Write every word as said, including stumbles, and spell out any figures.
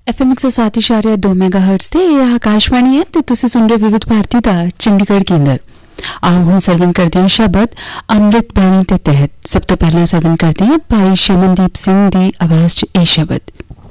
F M एक सौ सात इशारे दो मेगा हर्ट्ज ਤੇ ਇਹ ਆਕਾਸ਼ਵਾਣੀ ਹੈ ਤੇ ਤੁਸੀਂ ਸੁਣ ਰਹੇ ਵਿਵਿਧ ਭਾਰਤੀ ਦਾ ਚੰਡੀਗੜ੍ਹ ਕੇਂਦਰ। ਆਓ ਹੁਣ ਸਰਵਣ ਕਰਦੇ ਹਾਂ ਸ਼ਬਦ ਅੰਮ੍ਰਿਤ ਬਾਣੀ ਦੇ ਤਹਿਤ। ਸਭ ਤੋਂ ਪਹਿਲਾਂ ਸਰਵਣ ਕਰਦੇ ਹਾਂ ਭਾਈ ਸ਼ਮਨਦੀਪ ਸਿੰਘ ਦੀ ਆਵਾਜ਼ 'ਚ ਇਹ ਸ਼ਬਦ।